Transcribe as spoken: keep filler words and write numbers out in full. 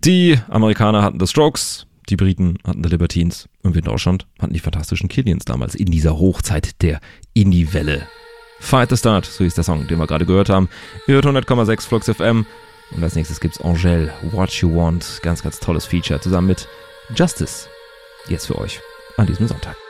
Die Amerikaner hatten The Strokes, die Briten hatten The Libertines und wir in Deutschland hatten die fantastischen Killians damals in dieser Hochzeit der Indie-Welle. Fight the Start, so hieß der Song, den wir gerade gehört haben. Ihr hört hundert Komma sechs Flux F M und als nächstes gibt's Angèle, What You Want, ganz, ganz tolles Feature zusammen mit Justice. Jetzt für euch an diesem Sonntag.